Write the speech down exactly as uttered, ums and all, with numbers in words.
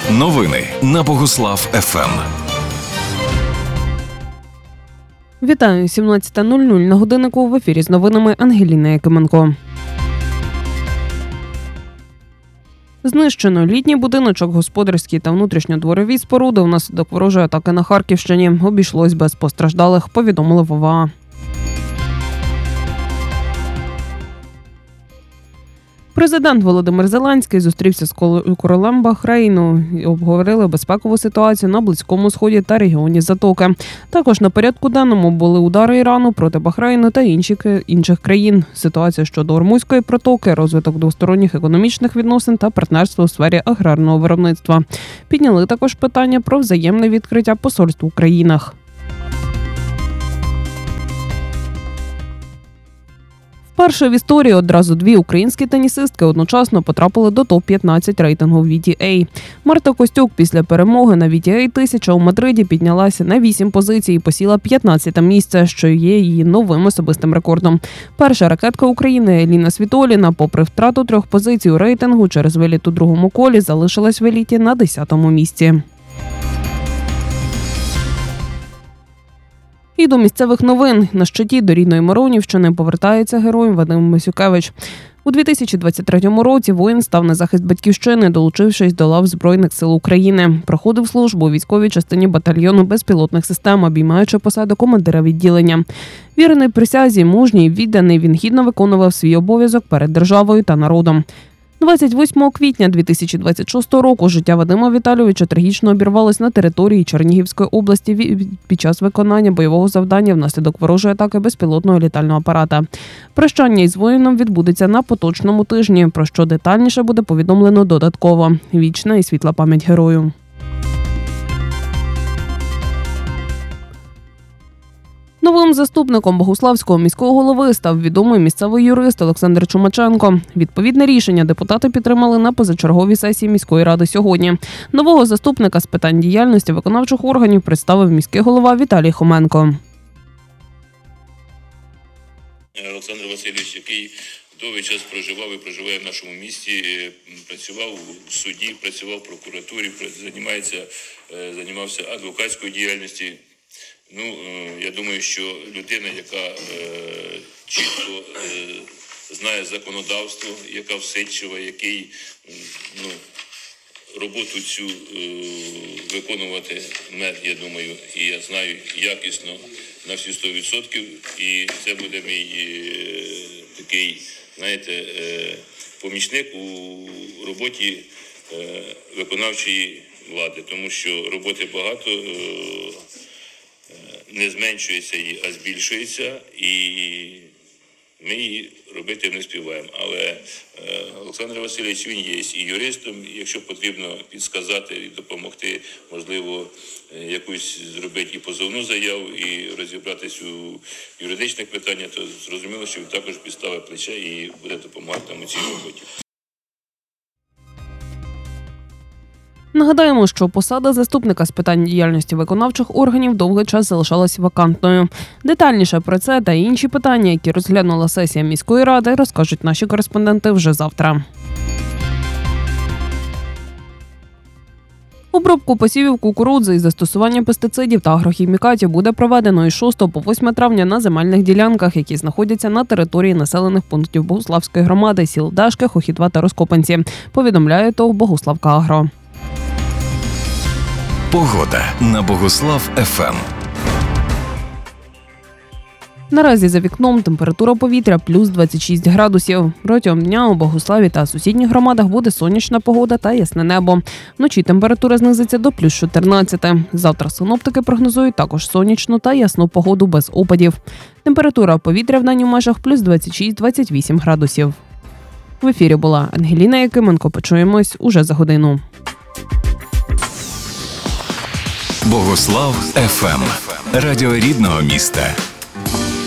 Новини на Богуслав еф ем. Вітаю, сімнадцята нуль нуль на годиннику, в ефірі з новинами Ангеліна Якименко. Знищено літній будиночок, господарські та внутрішньодворові споруди внаслідок ворожої атаки на Харківщині. Обійшлось без постраждалих, повідомили в о ве а. Президент Володимир Зеленський зустрівся з королем Бахрейну і обговорили безпекову ситуацію на Близькому Сході та регіоні Затоки. Також на порядку денному були удари Ірану проти Бахрейну та інших, інших країн, ситуація щодо Ормузької протоки, розвиток двосторонніх економічних відносин та партнерство у сфері аграрного виробництва. Підняли також питання про взаємне відкриття посольств у країнах. Вперше в історії одразу дві українські тенісистки одночасно потрапили до топ п'ятнадцять рейтингу ві ті ей. Марта Костюк після перемоги на ві ті ей тисяча у Мадриді піднялася на вісім позицій і посіла п'ятнадцяте місце, що є її новим особистим рекордом. Перша ракетка України Еліна Світоліна, попри втрату трьох позицій у рейтингу через виліт у другому колі, залишилась в еліті на десятому місці. І до місцевих новин. На щиті до рідної Миронівщини повертається герой Вадим Мисюкевич. У дві тисячі двадцять третьому році воїн став на захист батьківщини, долучившись до лав Збройних сил України. Проходив службу у військовій частині батальйону безпілотних систем, обіймаючи посаду командира відділення. Вірений присязі, мужній, відданий, він гідно виконував свій обов'язок перед державою та народом. двадцять восьмого квітня дві тисячі двадцять шостого року життя Вадима Віталійовича трагічно обірвалось на території Чернігівської області під час виконання бойового завдання внаслідок ворожої атаки безпілотного літального апарата. Прощання із воїном відбудеться на поточному тижні, про що детальніше буде повідомлено додатково. Вічна і світла пам'ять герою. Новим заступником Богуславського міського голови став відомий місцевий юрист Олександр Чумаченко. Відповідне рішення депутати підтримали на позачерговій сесії міської ради сьогодні. Нового заступника з питань діяльності виконавчих органів представив міський голова Віталій Хоменко. Олександр Васильович, який довгий час проживав і проживає в нашому місті, працював в суді, працював в прокуратурі, займається, займався адвокатською діяльністю. Ну, я думаю, що людина, яка е, чітко е, знає законодавство, яка всидчива, який ну, роботу цю е, виконувати мер, я думаю, і я знаю якісно на всі сто відсотків. І це буде мій е, такий, знаєте, е, помічник у роботі е, виконавчої влади, тому що роботи багато, е, не зменшується її, а збільшується, і ми її робити не співаємо. Але е, Олександр Васильович, він є і юристом, якщо потрібно підсказати і допомогти, можливо, якусь зробити і позовну заяву, і розібратись у юридичних питаннях, то зрозуміло, що він також підставить плече і буде допомагати нам у цій роботі. Нагадаємо, що посада заступника з питань діяльності виконавчих органів довгий час залишалась вакантною. Детальніше про це та інші питання, які розглянула сесія міської ради, розкажуть наші кореспонденти вже завтра. Обробку посівів кукурудзи із застосуванням пестицидів та агрохімікатів буде проведено із шостого по восьме травня на земельних ділянках, які знаходяться на території населених пунктів Богуславської громади, сіл Дашки, Хохідва та Роскопанці, повідомляє ТОВ «Богуславкагро». Погода на Богуслав еф ем. Наразі за вікном температура повітря плюс двадцять шість градусів. Протягом дня у Богуславі та сусідніх громадах буде сонячна погода та ясне небо. Вночі температура знизиться до плюс чотирнадцяти. Завтра синоптики прогнозують також сонячну та ясну погоду без опадів. Температура повітря в день у межах плюс двадцять шість - двадцять вісім градусів. В ефірі була Ангеліна Якименко. Почуємось уже за годину. Богуслав еф ем. Радіо рідного міста.